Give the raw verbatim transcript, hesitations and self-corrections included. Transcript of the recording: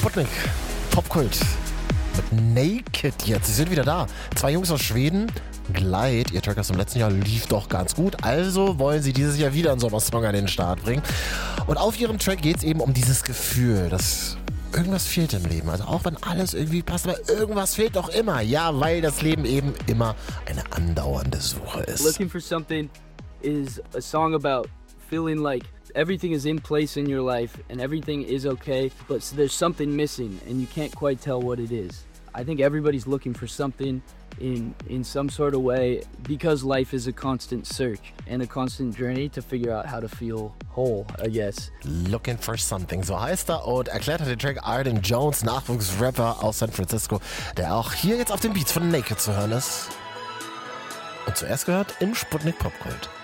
Sputnik, Popkult mit Naked jetzt. Sie sind wieder da. Zwei Jungs aus Schweden. Glide, ihr Track aus dem letzten Jahr lief doch ganz gut. Also wollen sie dieses Jahr wieder einen Sommersong an den Start bringen. Und auf ihrem Track geht es eben um dieses Gefühl, dass irgendwas fehlt im Leben. Also auch wenn alles irgendwie passt, aber irgendwas fehlt doch immer. Ja, weil das Leben eben immer eine andauernde Suche ist. Looking for something is a song about feeling like everything is in place in your life and everything is okay, but there's something missing and you can't quite tell what it is. I think everybody's looking for something in in some sort of way because life is a constant search and a constant journey to figure out how to feel whole, I guess. Looking for something, so heißt er und erklärt hat den Track Arden Jones, Nachwuchsrapper aus San Francisco, der auch hier jetzt auf den Beats von Naked zu hören ist. Und zuerst gehört im Sputnik Popkult.